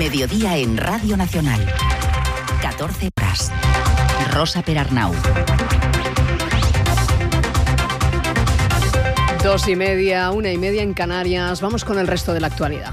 mediodía en Radio Nacional. 14 horas. Rosa Perarnau. 2:30, 1:30 en Canarias. Vamos con el resto de la actualidad.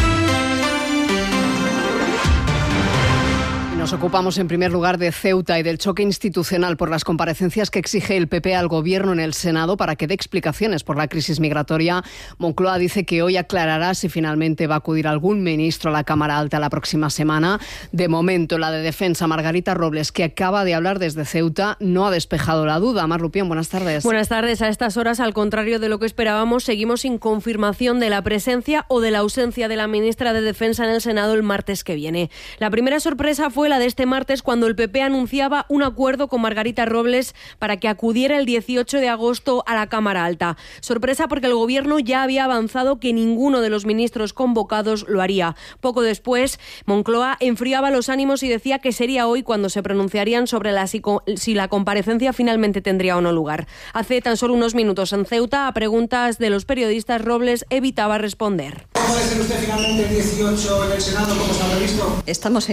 Nos ocupamos en primer lugar de Ceuta y del choque institucional por las comparecencias que exige el PP al Gobierno en el Senado para que dé explicaciones por la crisis migratoria. Moncloa dice que hoy aclarará si finalmente va a acudir algún ministro a la Cámara Alta la próxima semana. De momento, la de Defensa, Margarita Robles, que acaba de hablar desde Ceuta, no ha despejado la duda. Mar Rupián, buenas tardes. Buenas tardes. A estas horas, al contrario de lo que esperábamos, seguimos sin confirmación de la presencia o de la ausencia de la ministra de Defensa en el Senado el martes que viene. La primera sorpresa fue la de este martes, cuando el PP anunciaba un acuerdo con Margarita Robles para que acudiera el 18 de agosto a la Cámara Alta. Sorpresa porque el Gobierno ya había avanzado que ninguno de los ministros convocados lo haría. Poco después, Moncloa enfriaba los ánimos y decía que sería hoy cuando se pronunciarían sobre si la comparecencia finalmente tendría o no lugar. Hace tan solo unos minutos en Ceuta, a preguntas de los periodistas, Robles evitaba responder. ¿Cómo va a ser usted finalmente el 18 en el Senado, como está previsto? Estamos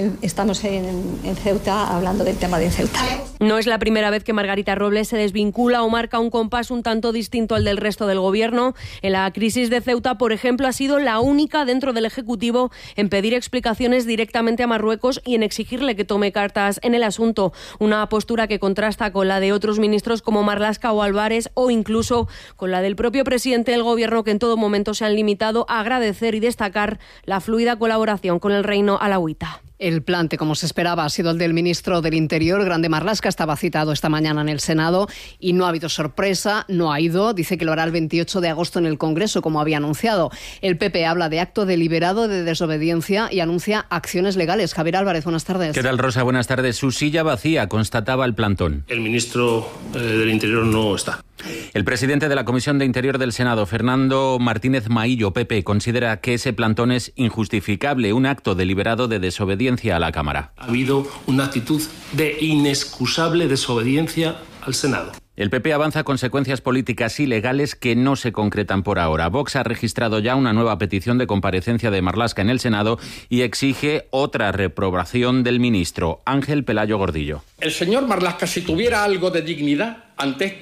en Ceuta hablando del tema de Ceuta. No es la primera vez que Margarita Robles se desvincula o marca un compás un tanto distinto al del resto del Gobierno. En la crisis de Ceuta, por ejemplo, ha sido la única dentro del Ejecutivo en pedir explicaciones directamente a Marruecos y en exigirle que tome cartas en el asunto. Una postura que contrasta con la de otros ministros como Marlaska o Álvarez, o incluso con la del propio presidente del Gobierno, que en todo momento se han limitado a agradecer y destacar la fluida colaboración con el reino alauita. El plante, como se esperaba, ha sido el del ministro del Interior, Grande Marlaska. Estaba citado esta mañana en el Senado y no ha habido sorpresa, no ha ido. Dice que lo hará el 28 de agosto en el Congreso, como había anunciado. El PP habla de acto deliberado de desobediencia y anuncia acciones legales. Javier Álvarez, buenas tardes. ¿Qué tal, Rosa? Buenas tardes. Su silla vacía, constataba el plantón. El ministro del Interior no está. El presidente de la Comisión de Interior del Senado, Fernando Martínez Maillo, PP, considera que ese plantón es injustificable, un acto deliberado de desobediencia a la Cámara. Ha habido una actitud de inexcusable desobediencia al Senado. El PP avanza consecuencias políticas y legales que no se concretan por ahora. Vox ha registrado ya una nueva petición de comparecencia de Marlaska en el Senado y exige otra reprobación del ministro, Ángel Pelayo Gordillo. El señor Marlaska, si tuviera algo de dignidad ante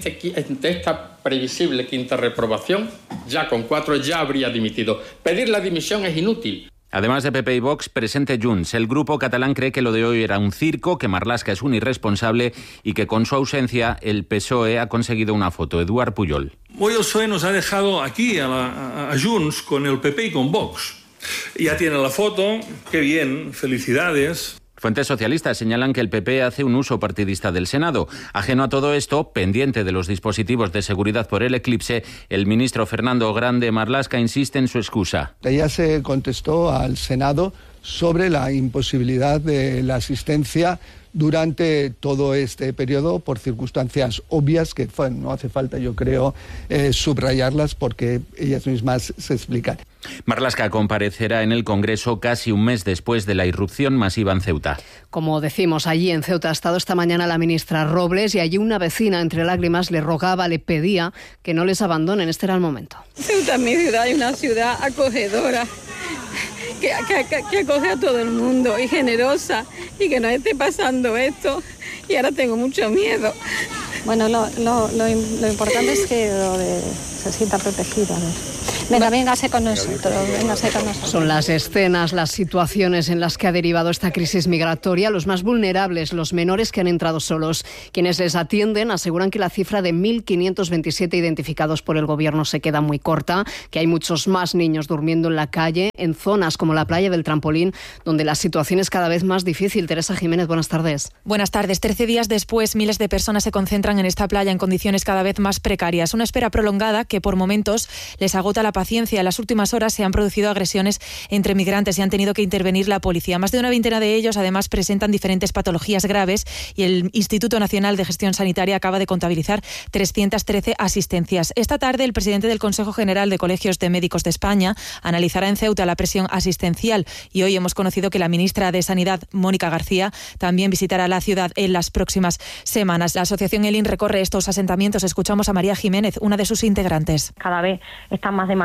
esta previsible quinta reprobación, ya con 4 ya habría dimitido. Pedir la dimisión es inútil. Además de PP y Vox, presente Junts. El grupo catalán cree que lo de hoy era un circo, que Marlaska es un irresponsable y que con su ausencia el PSOE ha conseguido una foto. Eduard Pujol. Hoy el PSOE nos ha dejado aquí a Junts con el PP y con Vox. Ya tiene la foto, qué bien, felicidades. Fuentes socialistas señalan que el PP hace un uso partidista del Senado. Ajeno a todo esto, pendiente de los dispositivos de seguridad por el eclipse, el ministro Fernando Grande Marlaska insiste en su excusa. Ya se contestó al Senado sobre la imposibilidad de la asistencia durante todo este periodo por circunstancias obvias que no hace falta, yo creo, subrayarlas porque ellas mismas se explican. Marlaska comparecerá en el Congreso casi un mes después de la irrupción masiva en Ceuta. Como decimos, allí en Ceuta ha estado esta mañana la ministra Robles y allí una vecina entre lágrimas le rogaba, le pedía que no les abandonen. Este era el momento. Ceuta es mi ciudad y una ciudad acogedora. Que acoge a todo el mundo y generosa, y que no esté pasando esto, y ahora tengo mucho miedo. Bueno, lo importante es que se sienta protegida. Véngase con nosotros. Son las escenas, las situaciones en las que ha derivado esta crisis migratoria. Los más vulnerables, los menores que han entrado solos. Quienes les atienden aseguran que la cifra de 1.527 identificados por el Gobierno se queda muy corta, que hay muchos más niños durmiendo en la calle, en zonas como la playa del Trampolín, donde la situación es cada vez más difícil. Teresa Jiménez, buenas tardes. Buenas tardes. 13 días después, miles de personas se concentran en esta playa en condiciones cada vez más precarias. Una espera prolongada que por momentos les agota la paciencia. En las últimas horas se han producido agresiones entre migrantes y han tenido que intervenir la policía. Más de una veintena de ellos, además, presentan diferentes patologías graves y el Instituto Nacional de Gestión Sanitaria acaba de contabilizar 313 asistencias. Esta tarde, el presidente del Consejo General de Colegios de Médicos de España analizará en Ceuta la presión asistencial y hoy hemos conocido que la ministra de Sanidad, Mónica García, también visitará la ciudad en las próximas semanas. La asociación ELIN recorre estos asentamientos. Escuchamos a María Jiménez, una de sus integrantes. Cada vez están más demacrados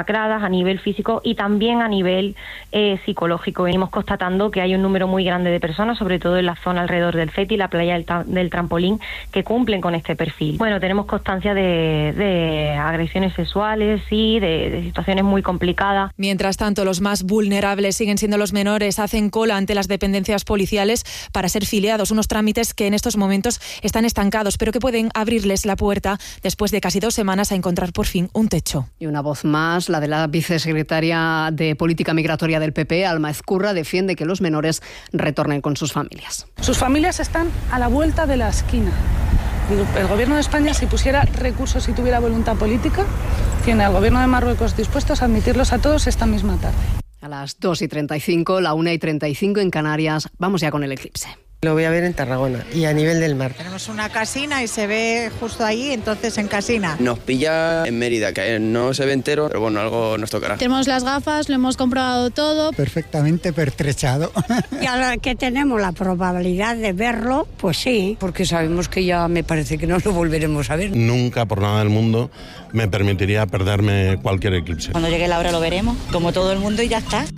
demacradas a nivel físico y también a nivel psicológico. Venimos constatando que hay un número muy grande de personas, sobre todo en la zona alrededor del CETI, la playa del Trampolín, que cumplen con este perfil. Bueno, tenemos constancia de agresiones sexuales y de situaciones muy complicadas. Mientras tanto, los más vulnerables siguen siendo los menores. Hacen cola ante las dependencias policiales para ser filiados, unos trámites que en estos momentos están estancados, pero que pueden abrirles la puerta después de casi 2 semanas a encontrar por fin un techo. Y una voz más, la de la vicesecretaria de Política Migratoria del PP, Alma Ezcurra, defiende que los menores retornen con sus familias. Sus familias están a la vuelta de la esquina. El Gobierno de España, si pusiera recursos y tuviera voluntad política, tiene al Gobierno de Marruecos dispuestos a admitirlos a todos esta misma tarde. A las 2:35, la 1:35 en Canarias, vamos ya con el eclipse. Lo voy a ver en Tarragona y a nivel del mar. Tenemos una casina y se ve justo ahí, entonces en casina. Nos pilla en Mérida, que no se ve entero, pero bueno, algo nos tocará. Tenemos las gafas, lo hemos comprobado todo. Perfectamente pertrechado. Y ahora que tenemos la probabilidad de verlo, pues sí. Porque sabemos que ya me parece que no lo volveremos a ver. Nunca por nada del mundo me permitiría perderme cualquier eclipse. Cuando llegue la hora lo veremos, como todo el mundo, y ya está.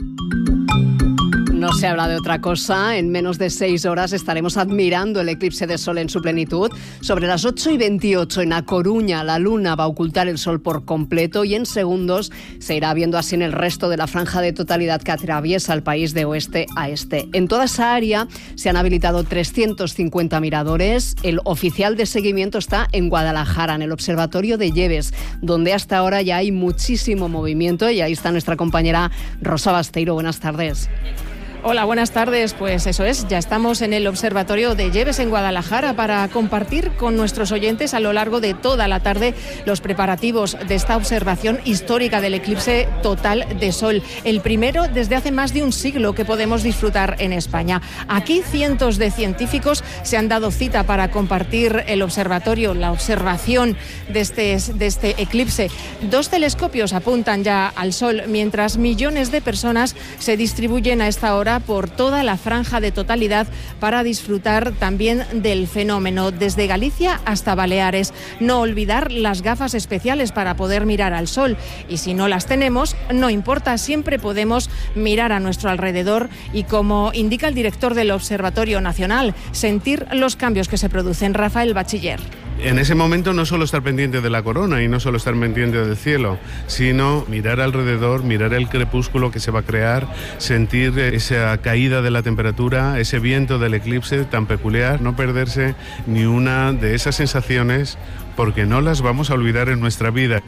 No se habla de otra cosa. En menos de 6 horas estaremos admirando el eclipse de sol en su plenitud. Sobre las 8:28 en A Coruña, la luna va a ocultar el sol por completo y en segundos se irá viendo así en el resto de la franja de totalidad que atraviesa el país de oeste a este. En toda esa área se han habilitado 350 miradores. El oficial de seguimiento está en Guadalajara, en el Observatorio de Lleves, donde hasta ahora ya hay muchísimo movimiento, y ahí está nuestra compañera Rosa Basteiro. Buenas tardes. Hola, buenas tardes. Pues eso es, ya estamos en el Observatorio de Lleves en Guadalajara para compartir con nuestros oyentes a lo largo de toda la tarde los preparativos de esta observación histórica del eclipse total de sol. El primero desde hace más de un siglo que podemos disfrutar en España. Aquí cientos de científicos se han dado cita para compartir el observatorio, la observación de este eclipse. 2 telescopios apuntan ya al sol, mientras millones de personas se distribuyen a esta hora por toda la franja de totalidad para disfrutar también del fenómeno, desde Galicia hasta Baleares. No olvidar las gafas especiales para poder mirar al sol, y si no las tenemos, no importa, siempre podemos mirar a nuestro alrededor y, como indica el director del Observatorio Nacional, sentir los cambios que se producen. Rafael Bachiller. En ese momento no solo estar pendiente de la corona y no solo estar pendiente del cielo, sino mirar alrededor, mirar el crepúsculo que se va a crear, sentir esa caída de la temperatura, ese viento del eclipse tan peculiar, no perderse ni una de esas sensaciones, porque no las vamos a olvidar en nuestra vida.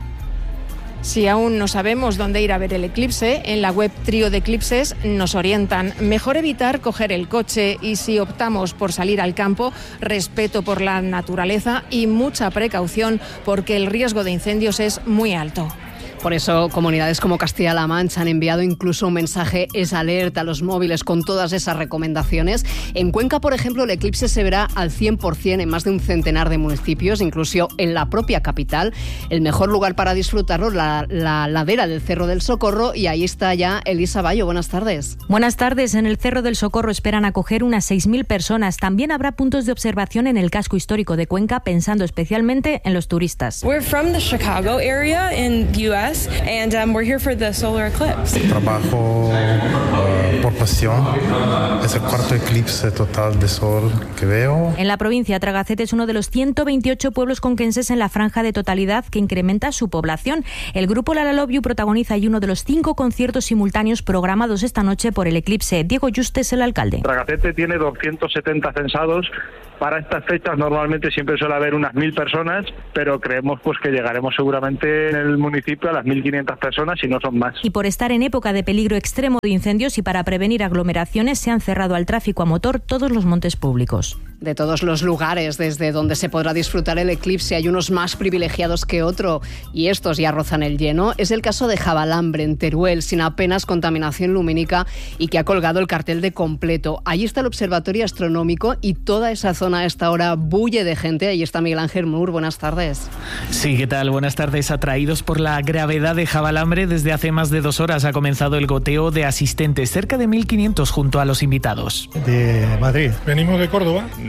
Si aún no sabemos dónde ir a ver el eclipse, en la web Trío de Eclipses nos orientan. Mejor evitar coger el coche, y si optamos por salir al campo, respeto por la naturaleza y mucha precaución, porque el riesgo de incendios es muy alto. Por eso, comunidades como Castilla-La Mancha han enviado incluso un mensaje alerta a los móviles con todas esas recomendaciones. En Cuenca, por ejemplo, el eclipse se verá al 100% en más de un centenar de municipios, incluso en la propia capital. El mejor lugar para disfrutarlo, la ladera del Cerro del Socorro, y ahí está ya Elisa Bayo. Buenas tardes. Buenas tardes. En el Cerro del Socorro esperan acoger unas 6.000 personas. También habrá puntos de observación en el casco histórico de Cuenca, pensando especialmente en los turistas. We're from the Chicago area in the US. And we're here for the solar eclipse. Trabajo por pasión. Es el cuarto eclipse total de sol que veo. En la provincia, Tragacete es uno de los 128 pueblos conquenses en la franja de totalidad que incrementa su población. El grupo Lara Love You protagoniza ahí uno de los 5 conciertos simultáneos programados esta noche por el eclipse. Diego Juste es el alcalde. Tragacete tiene 270 censados. Para estas fechas normalmente siempre suele haber unas 1.000 personas, pero creemos pues que llegaremos seguramente en el municipio a las 1.500 personas, si no son más. Y por estar en época de peligro extremo de incendios y para prevenir aglomeraciones, se han cerrado al tráfico a motor todos los montes públicos. De todos los lugares desde donde se podrá disfrutar el eclipse, hay unos más privilegiados que otro, y estos ya rozan el lleno. Es el caso de Javalambre, en Teruel, sin apenas contaminación lumínica, y que ha colgado el cartel de completo. Allí está el Observatorio Astronómico y toda esa zona a esta hora bulle de gente. Ahí está Miguel Ángel Mur. Buenas tardes. Sí, ¿qué tal? Buenas tardes. Atraídos por la gravedad de Javalambre, desde hace más de 2 horas ha comenzado el goteo de asistentes, cerca de 1.500 junto a los invitados. De Madrid. Venimos de Córdoba.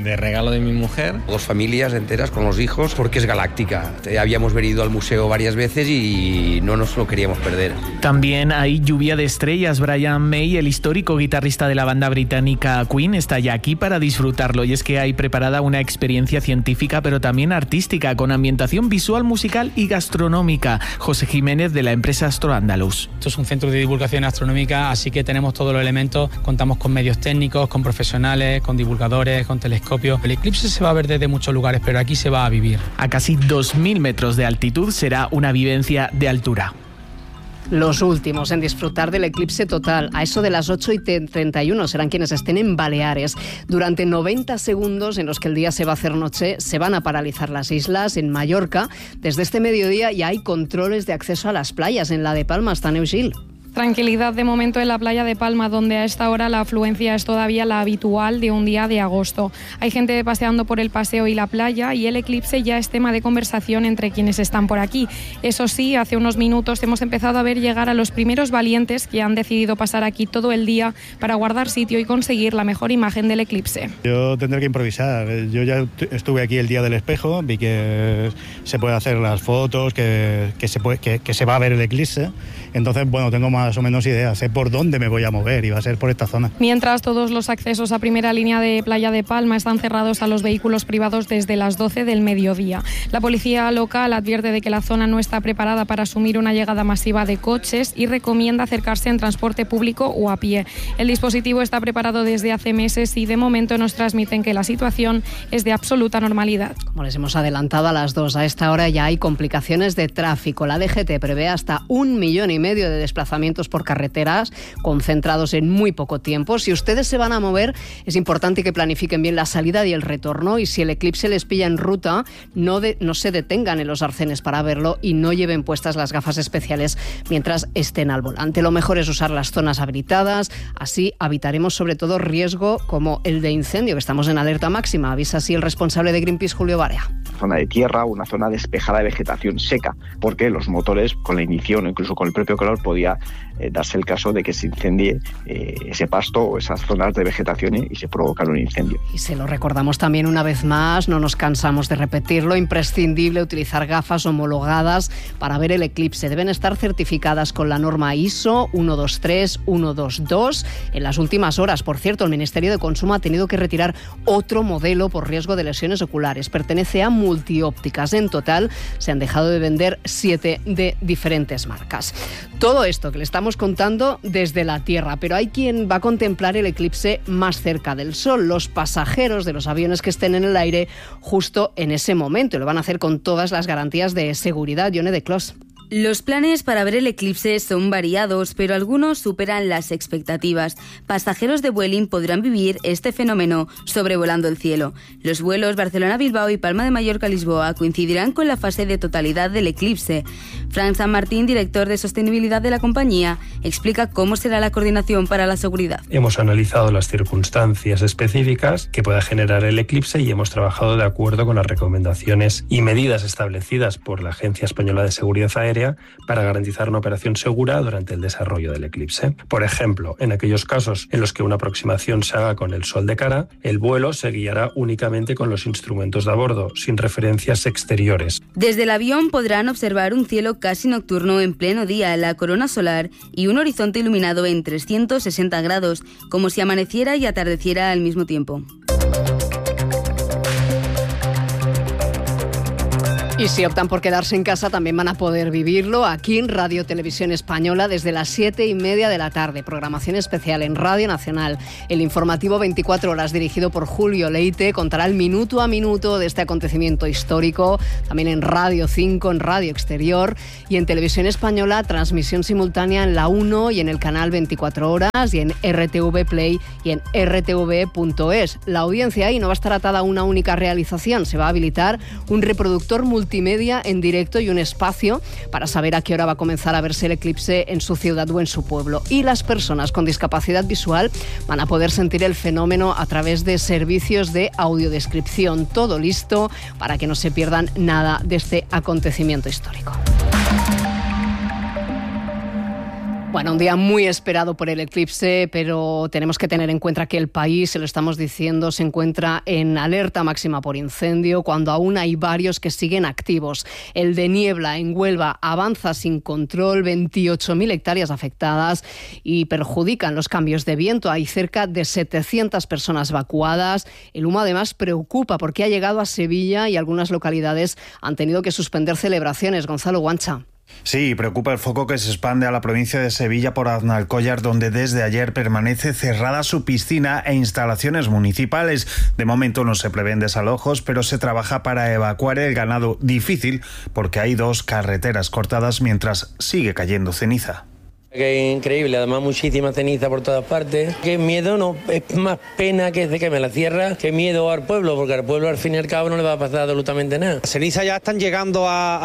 de regalo de mi mujer. 2 familias enteras con los hijos porque es galáctica. Habíamos venido al museo varias veces y no nos lo queríamos perder. También hay lluvia de estrellas. Brian May, el histórico guitarrista de la banda británica Queen, está ya aquí para disfrutarlo, y es que hay preparada una experiencia científica pero también artística con ambientación visual, musical y gastronómica. José Jiménez, de la empresa Astro Andalus. Esto es un centro de divulgación astronómica, así que tenemos todos los elementos, contamos con medios técnicos, con profesionales, con divulgadores, con telescopios. El eclipse se va a ver desde muchos lugares, pero aquí se va a vivir. A casi 2.000 metros de altitud será una vivencia de altura. Los últimos en disfrutar del eclipse total, a eso de las 8:31, serán quienes estén en Baleares. Durante 90 segundos en los que el día se va a hacer noche, se van a paralizar las islas. En Mallorca, desde este mediodía ya hay controles de acceso a las playas. En la de Palma está Neus-Gil. Tranquilidad de momento en la playa de Palma, donde a esta hora la afluencia es todavía la habitual de un día de agosto. Hay gente paseando por el paseo y la playa, y el eclipse ya es tema de conversación entre quienes están por aquí. Eso sí, hace unos minutos hemos empezado a ver llegar a los primeros valientes que han decidido pasar aquí todo el día para guardar sitio y conseguir la mejor imagen del eclipse. Yo tendré que improvisar. Yo ya estuve aquí el día del espejo, vi que se puede hacer las fotos, que se va a ver el eclipse. Entonces, bueno, tengo más o menos idea, sé por dónde me voy a mover y va a ser por esta zona. Mientras todos los accesos a primera línea de Playa de Palma están cerrados a los vehículos privados desde las 12 del mediodía. La policía local advierte de que la zona no está preparada para asumir una llegada masiva de coches y recomienda acercarse en transporte público o a pie. El dispositivo está preparado desde hace meses y de momento nos transmiten que la situación es de absoluta normalidad. Como les hemos adelantado a las 2, a esta hora ya hay complicaciones de tráfico. La DGT prevé hasta 1,5 millones de desplazamientos por carreteras concentrados en muy poco tiempo. Si ustedes se van a mover, es importante que planifiquen bien la salida y el retorno, y si el eclipse les pilla en ruta, no se detengan en los arcenes para verlo y no lleven puestas las gafas especiales mientras estén al volante. Lo mejor es usar las zonas habilitadas, así evitaremos sobre todo riesgo como el de incendio, que estamos en alerta máxima, avisa así el responsable de Greenpeace, Julio Barea. Zona de tierra, una zona despejada de vegetación seca, porque los motores, con la ignición o incluso con el propio calor, podía darse el caso de que se incendie ese pasto o esas zonas de vegetación y se provocara un incendio. Y se lo recordamos también una vez más, no nos cansamos de repetirlo, imprescindible utilizar gafas homologadas para ver el eclipse. Deben estar certificadas con la norma ISO 123122. En las últimas horas, por cierto, el Ministerio de Consumo ha tenido que retirar otro modelo por riesgo de lesiones oculares. Pertenece a Multiópticas. En total se han dejado de vender 7 de diferentes marcas. Todo esto que le estamos contando desde la Tierra, pero hay quien va a contemplar el eclipse más cerca del Sol, los pasajeros de los aviones que estén en el aire justo en ese momento, y lo van a hacer con todas las garantías de seguridad. Yone de Clos. Los planes para ver el eclipse son variados, pero algunos superan las expectativas. Pasajeros de Vueling podrán vivir este fenómeno sobrevolando el cielo. Los vuelos Barcelona-Bilbao y Palma de Mallorca-Lisboa coincidirán con la fase de totalidad del eclipse. Fran San Martín, director de sostenibilidad de la compañía, explica cómo será la coordinación para la seguridad. Hemos analizado las circunstancias específicas que pueda generar el eclipse y hemos trabajado de acuerdo con las recomendaciones y medidas establecidas por la Agencia Española de Seguridad Aérea para garantizar una operación segura durante el desarrollo del eclipse. Por ejemplo, en aquellos casos en los que una aproximación se haga con el sol de cara, el vuelo se guiará únicamente con los instrumentos de a bordo, sin referencias exteriores. Desde el avión podrán observar un cielo casi nocturno en pleno día, la corona solar y un horizonte iluminado en 360 grados, como si amaneciera y atardeciera al mismo tiempo. Y si optan por quedarse en casa, también van a poder vivirlo aquí en Radio Televisión Española desde las 7:30 de la tarde. Programación especial en Radio Nacional. El informativo 24 horas dirigido por Julio Leite contará el minuto a minuto de este acontecimiento histórico. También en Radio 5, en Radio Exterior y en Televisión Española, transmisión simultánea en la 1 y en el canal 24 horas y en RTV Play y en rtv.es. La audiencia ahí no va a estar atada a una única realización. Se va a habilitar un reproductor multimedia en directo y un espacio para saber a qué hora va a comenzar a verse el eclipse en su ciudad o en su pueblo. Y las personas con discapacidad visual van a poder sentir el fenómeno a través de servicios de audiodescripción. Todo listo para que no se pierdan nada de este acontecimiento histórico. Bueno, un día muy esperado por el eclipse, pero tenemos que tener en cuenta que el país, se lo estamos diciendo, se encuentra en alerta máxima por incendio, cuando aún hay varios que siguen activos. El de Niebla, en Huelva, avanza sin control, 28.000 hectáreas afectadas y perjudican los cambios de viento. Hay cerca de 700 personas evacuadas. El humo además preocupa porque ha llegado a Sevilla y algunas localidades han tenido que suspender celebraciones. Gonzalo Guancha. Sí, preocupa el foco que se expande a la provincia de Sevilla por Aznalcóllar, donde desde ayer permanece cerrada su piscina e instalaciones municipales. De momento no se prevén desalojos, pero se trabaja para evacuar el ganado. Difícil porque hay 2 carreteras cortadas mientras sigue cayendo ceniza. Que increíble, además muchísima ceniza por todas partes. Qué miedo, no, es más pena que se queme la sierra, que miedo al pueblo, porque al pueblo al fin y al cabo no le va a pasar absolutamente nada. Las cenizas ya están llegando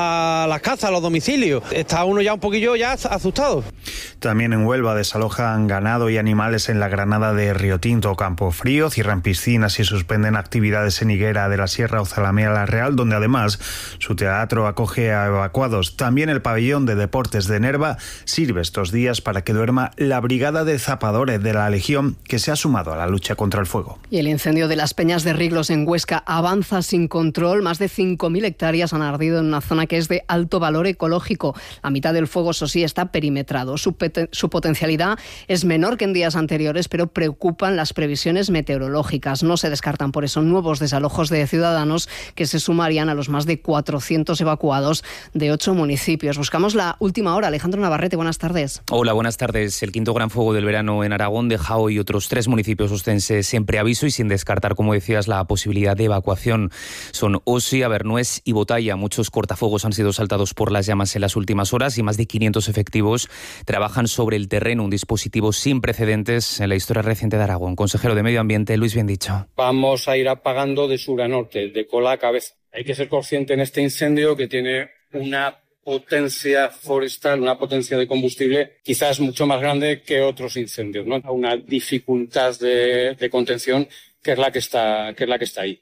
a las casas, a los domicilios. Está uno ya un poquillo ya asustado. También en Huelva desalojan ganado y animales en la Granada de Río Tinto o Campofrío, cierran piscinas y suspenden actividades en Higuera de la Sierra o Zalamea la Real, donde además su teatro acoge a evacuados. También el pabellón de deportes de Nerva sirve estos días para que duerma la brigada de zapadores de la Legión, que se ha sumado a la lucha contra el fuego. Y el incendio de las Peñas de Riglos en Huesca avanza sin control. Más de 5.000 hectáreas han ardido en una zona que es de alto valor ecológico. La mitad del fuego, eso sí, está perimetrado. Su potencialidad es menor que en días anteriores, pero preocupan las previsiones meteorológicas. No se descartan por eso nuevos desalojos de ciudadanos que se sumarían a los más de 400 evacuados de 8 municipios. Buscamos la última hora. Alejandro Navarrete, buenas tardes. Hola, buenas tardes. El quinto gran fuego del verano en Aragón deja hoy otros 3 municipios ostenses en preaviso y sin descartar, como decías, la posibilidad de evacuación. Son Osi, Abernués y Botalla. Muchos cortafuegos han sido saltados por las llamas en las últimas horas y más de 500 efectivos trabajan sobre el terreno, un dispositivo sin precedentes en la historia reciente de Aragón. Consejero de Medio Ambiente, Luis Biendicho. Vamos a ir apagando de sur a norte, de cola a cabeza. Hay que ser consciente en este incendio que tiene una potencia forestal, una potencia de combustible quizás mucho más grande que otros incendios, ¿no? Una dificultad de contención que es la que está ahí.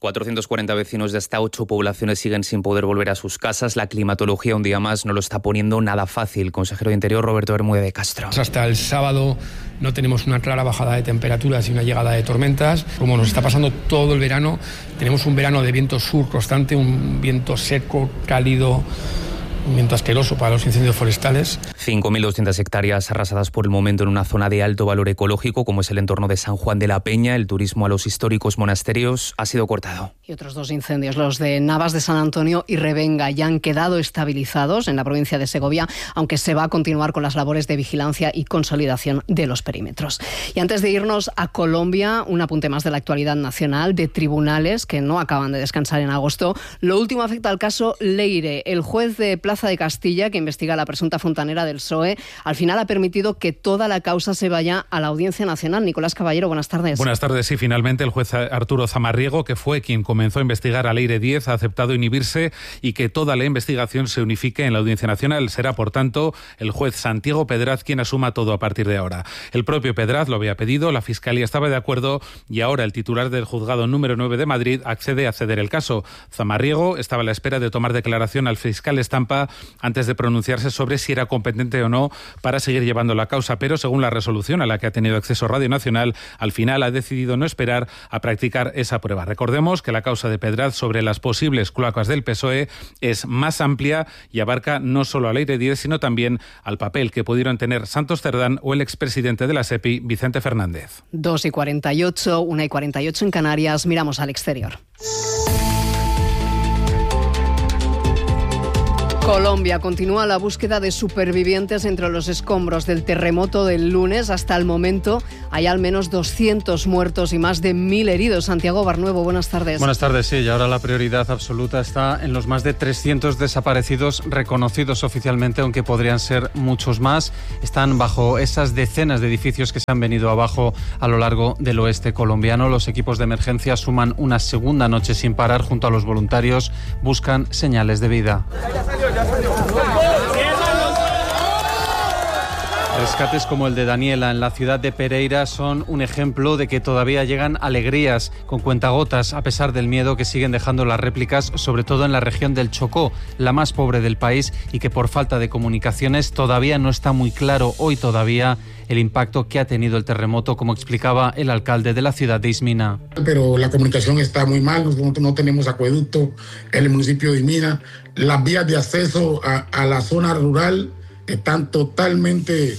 440 vecinos de hasta 8 poblaciones siguen sin poder volver a sus casas. La climatología un día más no lo está poniendo nada fácil. Consejero de Interior, Roberto Bermúdez de Castro. Hasta el sábado no tenemos una clara bajada de temperaturas y una llegada de tormentas. Como nos está pasando todo el verano, tenemos un verano de viento sur constante, un viento seco, cálido, un viento asqueroso para los incendios forestales. 5.200 hectáreas arrasadas por el momento en una zona de alto valor ecológico, como es el entorno de San Juan de la Peña. El turismo a los históricos monasterios ha sido cortado. Y otros 2 incendios, los de Navas de San Antonio y Revenga, ya han quedado estabilizados en la provincia de Segovia, aunque se va a continuar con las labores de vigilancia y consolidación de los perímetros. Y antes de irnos a Colombia, un apunte más de la actualidad nacional, de tribunales que no acaban de descansar en agosto. Lo último afecta al caso Leire. El juez de Plaza de Castilla, que investiga la presunta fontanera del PSOE, al final ha permitido que toda la causa se vaya a la Audiencia Nacional. Nicolás Caballero, buenas tardes. Buenas tardes. Sí, finalmente el juez Arturo Zamarriego, que fue quien comenzó a investigar a Leire Díez, ha aceptado inhibirse y que toda la investigación se unifique en la Audiencia Nacional. Será, por tanto, el juez Santiago Pedraz quien asuma todo a partir de ahora. El propio Pedraz lo había pedido, la Fiscalía estaba de acuerdo y ahora el titular del juzgado número 9 de Madrid accede a ceder el caso. Zamarriego estaba a la espera de tomar declaración al fiscal Estampa antes de pronunciarse sobre si era competente o no para seguir llevando la causa, pero según la resolución a la que ha tenido acceso Radio Nacional, al final ha decidido no esperar a practicar esa prueba. Recordemos que la causa de Pedraz sobre las posibles cloacas del PSOE es más amplia y abarca no solo a Leire Díez, sino también al papel que pudieron tener Santos Cerdán o el expresidente de la SEPI, Vicente Fernández. 2:48, 1:48 en Canarias. Miramos al exterior. Colombia continúa la búsqueda de supervivientes entre los escombros del terremoto del lunes. Hasta el momento hay al menos 200 muertos y más de 1.000 heridos. Santiago Barnuevo, buenas tardes. Buenas tardes, sí, y ahora la prioridad absoluta está en los más de 300 desaparecidos reconocidos oficialmente, aunque podrían ser muchos más. Están bajo esas decenas de edificios que se han venido abajo a lo largo del oeste colombiano. Los equipos de emergencia suman una segunda noche sin parar junto a los voluntarios. Buscan señales de vida. Rescates como el de Daniela en la ciudad de Pereira son un ejemplo de que todavía llegan alegrías con cuentagotas a pesar del miedo que siguen dejando las réplicas, sobre todo en la región del Chocó, la más pobre del país y que por falta de comunicaciones todavía no está muy claro hoy todavía el impacto que ha tenido el terremoto, como explicaba el alcalde de la ciudad de Ismina. Pero la comunicación está muy mal, no tenemos acueducto en el municipio de Ismina, las vías de acceso a la zona rural están totalmente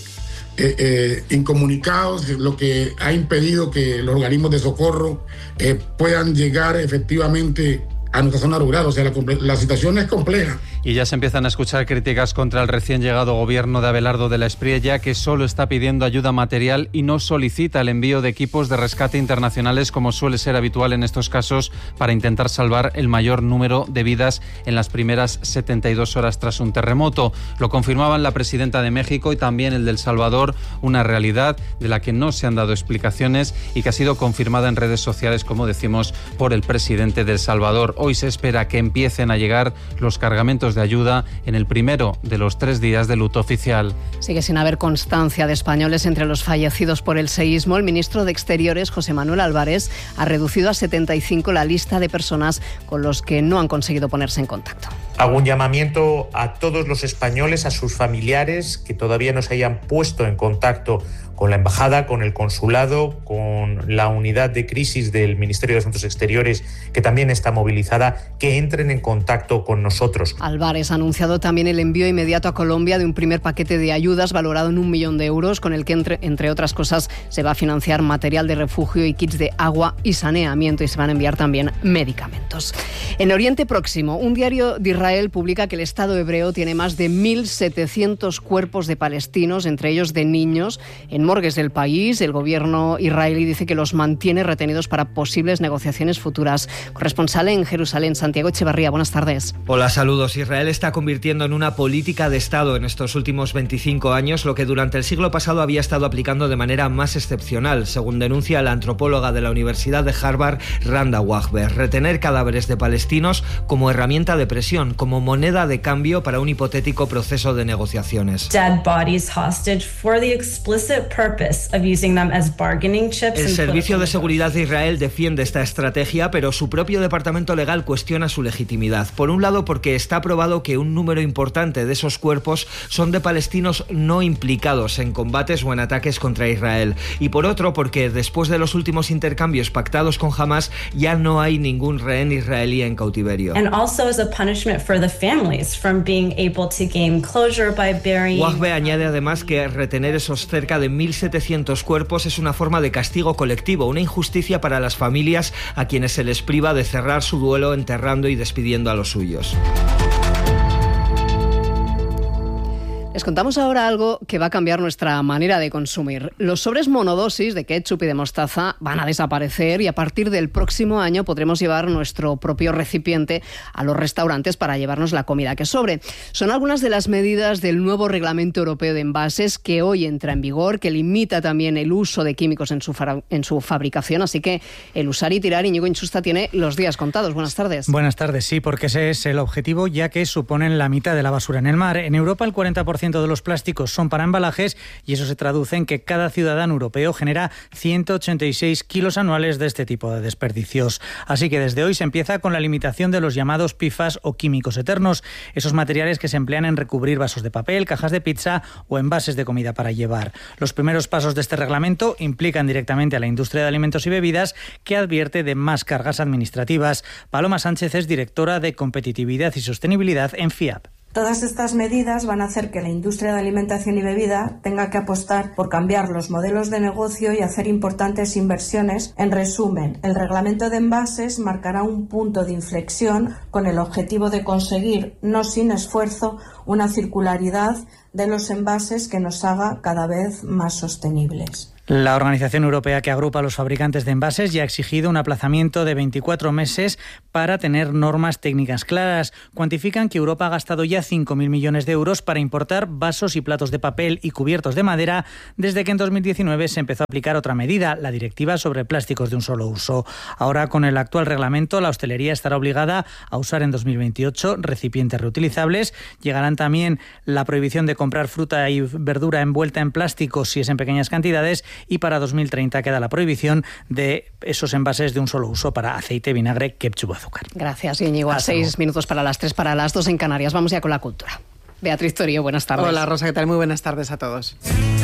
incomunicados, lo que ha impedido que los organismos de socorro puedan llegar efectivamente a nuestra zona rural. O sea, la situación es compleja. Y ya se empiezan a escuchar críticas contra el recién llegado gobierno de Abelardo de la Espriella, que solo está pidiendo ayuda material y no solicita el envío de equipos de rescate internacionales, como suele ser habitual en estos casos, para intentar salvar el mayor número de vidas en las primeras 72 horas tras un terremoto. Lo confirmaban la presidenta de México y también el de El Salvador, una realidad de la que no se han dado explicaciones y que ha sido confirmada en redes sociales, como decimos, por el presidente de El Salvador. Hoy se espera que empiecen a llegar los cargamentos de ayuda en el primero de los 3 días de luto oficial. Sigue sin haber constancia de españoles entre los fallecidos por el seísmo. El ministro de Exteriores, José Manuel Álvarez, ha reducido a 75 la lista de personas con los que no han conseguido ponerse en contacto. Hago un llamamiento a todos los españoles, a sus familiares que todavía no se hayan puesto en contacto con la embajada, con el consulado, con la unidad de crisis del Ministerio de Asuntos Exteriores, que también está movilizada, que entren en contacto con nosotros. Álvarez ha anunciado también el envío inmediato a Colombia de un primer paquete de ayudas valorado en 1 millón de euros, con el que, entre otras cosas, se va a financiar material de refugio y kits de agua y saneamiento, y se van a enviar también medicamentos. En Oriente Próximo, un diario de Israel publica que el Estado hebreo tiene más de 1.700 cuerpos de palestinos, entre ellos de niños, en morgues del país. El gobierno israelí dice que los mantiene retenidos para posibles negociaciones futuras. Corresponsal en Jerusalén, Santiago Echevarría, buenas tardes. Hola, saludos. Israel está convirtiendo en una política de Estado en estos últimos 25 años, lo que durante el siglo pasado había estado aplicando de manera más excepcional, según denuncia la antropóloga de la Universidad de Harvard, Randa Wahber. Retener cadáveres de palestinos como herramienta de presión, como moneda de cambio para un hipotético proceso de negociaciones. Dead bodies hostage for the explicit purpose of using them as bargaining chips. El Servicio de Seguridad de Israel defiende esta estrategia, pero su propio departamento legal cuestiona su legitimidad. Por un lado, porque está probado que un número importante de esos cuerpos son de palestinos no implicados en combates o en ataques contra Israel. Y por otro, porque después de los últimos intercambios pactados con Hamas, ya no hay ningún rehén israelí en cautiverio. And also as a punishment for the families from being able to gain closure by burying. Wahbe añade además que retener esos cerca de 1.700 cuerpos es una forma de castigo colectivo, una injusticia para las familias a quienes se les priva de cerrar su duelo enterrando y despidiendo a los suyos. Les contamos ahora algo que va a cambiar nuestra manera de consumir. Los sobres monodosis de ketchup y de mostaza van a desaparecer y a partir del próximo año podremos llevar nuestro propio recipiente a los restaurantes para llevarnos la comida que sobre. Son algunas de las medidas del nuevo Reglamento Europeo de Envases que hoy entra en vigor, que limita también el uso de químicos en su fabricación. Así que el usar y tirar, Íñigo Insusta tiene los días contados. Buenas tardes. Buenas tardes, sí, porque ese es el objetivo, ya que suponen la mitad de la basura en el mar. En Europa el 40% de los plásticos son para embalajes y eso se traduce en que cada ciudadano europeo genera 186 kilos anuales de este tipo de desperdicios. Así que desde hoy se empieza con la limitación de los llamados PFAS o químicos eternos, esos materiales que se emplean en recubrir vasos de papel, cajas de pizza o envases de comida para llevar. Los primeros pasos de este reglamento implican directamente a la industria de alimentos y bebidas, que advierte de más cargas administrativas. Paloma Sánchez es directora de Competitividad y Sostenibilidad en FIAP. Todas estas medidas van a hacer que la industria de alimentación y bebida tenga que apostar por cambiar los modelos de negocio y hacer importantes inversiones. En resumen, el reglamento de envases marcará un punto de inflexión con el objetivo de conseguir, no sin esfuerzo, una circularidad de los envases que nos haga cada vez más sostenibles. La organización europea que agrupa a los fabricantes de envases ya ha exigido un aplazamiento de 24 meses para tener normas técnicas claras. Cuantifican que Europa ha gastado ya 5.000 millones de euros para importar vasos y platos de papel y cubiertos de madera desde que en 2019 se empezó a aplicar otra medida, la Directiva sobre plásticos de un solo uso. Ahora, con el actual reglamento, la hostelería estará obligada a usar en 2028 recipientes reutilizables. Llegarán también la prohibición de comprar fruta y verdura envuelta en plástico si es en pequeñas cantidades, y para 2030 queda la prohibición de esos envases de un solo uso para aceite, vinagre, ketchup, azúcar. Gracias, Íñigo. A 6 minutos para las 3, para las 2 en Canarias. Vamos ya con la cultura. Beatriz Torío, buenas tardes. Hola, Rosa, ¿qué tal? Muy buenas tardes a todos.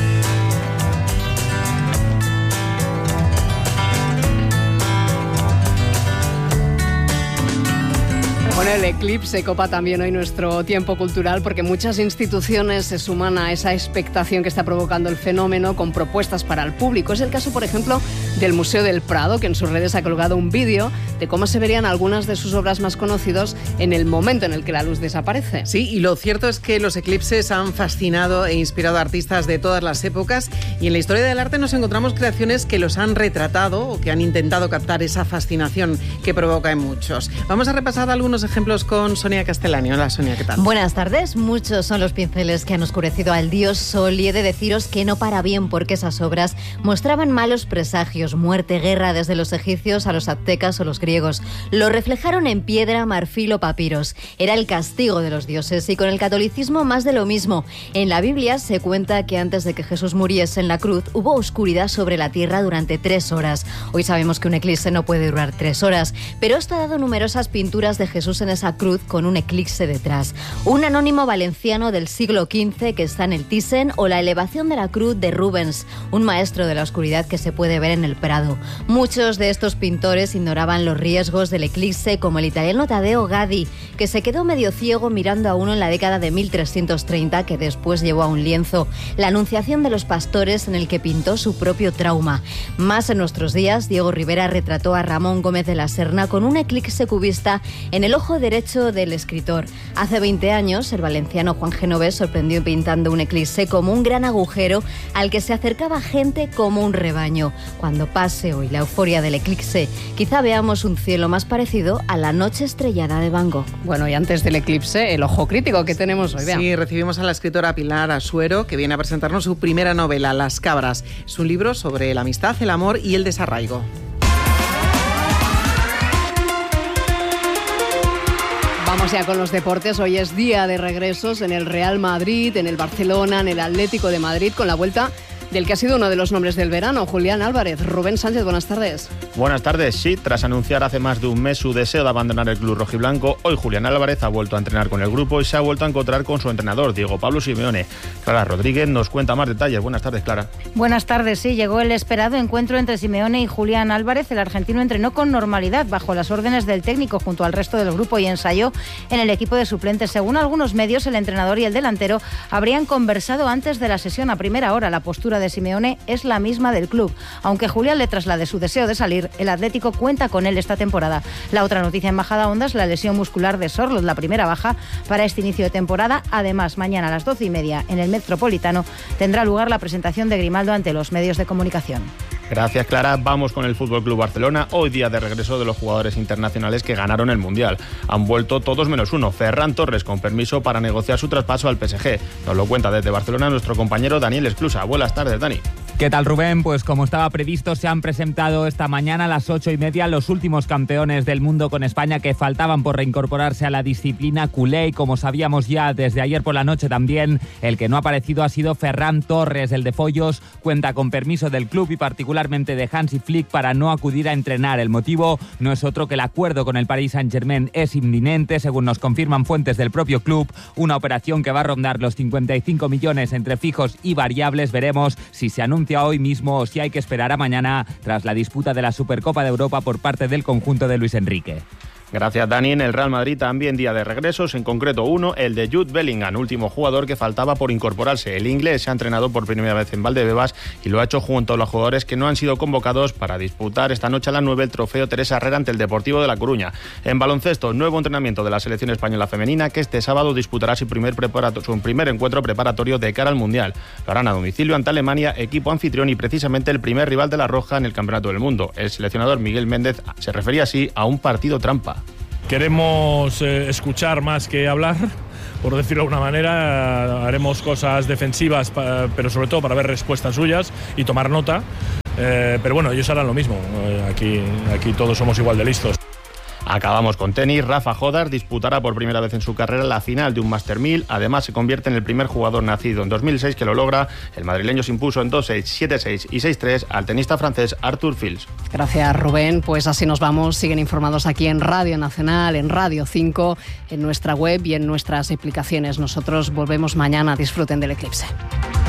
Bueno, el eclipse copa también hoy nuestro tiempo cultural, porque muchas instituciones se suman a esa expectación que está provocando el fenómeno con propuestas para el público. Es el caso, por ejemplo, del Museo del Prado, que en sus redes ha colgado un vídeo de cómo se verían algunas de sus obras más conocidas en el momento en el que la luz desaparece. Sí, y lo cierto es que los eclipses han fascinado e inspirado a artistas de todas las épocas, y en la historia del arte nos encontramos creaciones que los han retratado o que han intentado captar esa fascinación que provoca en muchos. Vamos a repasar algunos ejemplos con Sonia Castellani. Hola, Sonia, ¿qué tal? Buenas tardes. Muchos son los pinceles que han oscurecido al dios Sol, y he de deciros que no para bien, porque esas obras mostraban malos presagios, muerte, guerra, desde los egipcios a los aztecas o los griegos. Lo reflejaron en piedra, marfil o papiros. Era el castigo de los dioses, y con el catolicismo más de lo mismo. En la Biblia se cuenta que antes de que Jesús muriese en la cruz hubo oscuridad sobre la tierra durante 3 horas. Hoy sabemos que un eclipse no puede durar 3 horas, pero esto ha dado numerosas pinturas de Jesús en esa cruz con un eclipse detrás. Un anónimo valenciano del siglo XV que está en el Thyssen, o la elevación de la cruz de Rubens, un maestro de la oscuridad que se puede ver en el Prado. Muchos de estos pintores ignoraban los riesgos del eclipse, como el italiano Taddeo Gaddi, que se quedó medio ciego mirando a uno en la década de 1330, que después llevó a un lienzo la Anunciación de los Pastores, en el que pintó su propio trauma. Más en nuestros días, Diego Rivera retrató a Ramón Gómez de la Serna con un eclipse cubista en el ojo derecho del escritor. Hace 20 años, el valenciano Juan Genovés sorprendió pintando un eclipse como un gran agujero al que se acercaba gente como un rebaño. Cuando pase hoy la euforia del eclipse, quizá veamos un cielo más parecido a la noche estrellada de Van Gogh. Bueno, y antes del eclipse, el ojo crítico que tenemos hoy. Sí, recibimos a la escritora Pilar Asuero, que viene a presentarnos su primera novela, Las Cabras. Es un libro sobre la amistad, el amor y el desarraigo. Vamos ya con los deportes. Hoy es día de regresos en el Real Madrid, en el Barcelona, en el Atlético de Madrid, con la vuelta del que ha sido uno de los nombres del verano, Julián Álvarez. Rubén Sánchez, buenas tardes. Buenas tardes. Sí, tras anunciar hace más de un mes su deseo de abandonar el club rojiblanco, hoy Julián Álvarez ha vuelto a entrenar con el grupo y se ha vuelto a encontrar con su entrenador, Diego Pablo Simeone. Clara Rodríguez nos cuenta más detalles. Buenas tardes, Clara. Buenas tardes. Sí, llegó el esperado encuentro entre Simeone y Julián Álvarez. El argentino entrenó con normalidad bajo las órdenes del técnico junto al resto del grupo y ensayó en el equipo de suplentes. Según algunos medios, el entrenador y el delantero habrían conversado antes de la sesión a primera hora. La postura de Simeone es la misma del club. Aunque Julián le traslade su deseo de salir, el Atlético cuenta con él esta temporada. La otra noticia en Majadahonda es la lesión muscular de Sorloth, la primera baja para este inicio de temporada. Además, mañana a las 12:30 en el Metropolitano tendrá lugar la presentación de Grimaldo ante los medios de comunicación. Gracias, Clara. Vamos con el Fútbol Club Barcelona. Hoy día de regreso de los jugadores internacionales que ganaron el Mundial. Han vuelto todos menos uno. Ferran Torres con permiso para negociar su traspaso al PSG. Nos lo cuenta desde Barcelona nuestro compañero Daniel Esclusa. Buenas tardes, Dani. ¿Qué tal, Rubén? Pues como estaba previsto, se han presentado esta mañana a las 8:30 los últimos campeones del mundo con España que faltaban por reincorporarse a la disciplina culé. Y como sabíamos ya desde ayer por la noche también, el que no ha aparecido ha sido Ferran Torres. El de Follos cuenta con permiso del club y particularmente de Hansi Flick para no acudir a entrenar. El motivo no es otro que el acuerdo con el Paris Saint-Germain es inminente, según nos confirman fuentes del propio club. Una operación que va a rondar los 55 millones entre fijos y variables. Veremos si se anuncia hoy mismo o si hay que esperar a mañana tras la disputa de la Supercopa de Europa por parte del conjunto de Luis Enrique. Gracias, Dani. En el Real Madrid también día de regresos, en concreto uno, el de Jude Bellingham, último jugador que faltaba por incorporarse. El inglés se ha entrenado por primera vez en Valdebebas y lo ha hecho junto a los jugadores que no han sido convocados para disputar esta noche a las 9 el trofeo Teresa Herrera ante el Deportivo de La Coruña. En baloncesto, nuevo entrenamiento de la selección española femenina que este sábado disputará su primer encuentro preparatorio de cara al Mundial. Lo harán a domicilio ante Alemania, equipo anfitrión y precisamente el primer rival de la Roja en el Campeonato del Mundo. El seleccionador Miguel Méndez se refería así a un partido trampa. Queremos escuchar más que hablar, por decirlo de alguna manera. Haremos cosas defensivas, pero sobre todo para ver respuestas suyas y tomar nota. Pero bueno, ellos harán lo mismo. Aquí todos somos igual de listos. Acabamos con tenis. Rafa Jodar disputará por primera vez en su carrera la final de un Master 1000. Además, se convierte en el primer jugador nacido en 2006 que lo logra. El madrileño se impuso en 2-6, 7-6 y 6-3 al tenista francés Arthur Fils. Gracias, Rubén. Pues así nos vamos. Siguen informados aquí en Radio Nacional, en Radio 5, en nuestra web y en nuestras aplicaciones. Nosotros volvemos mañana. Disfruten del eclipse.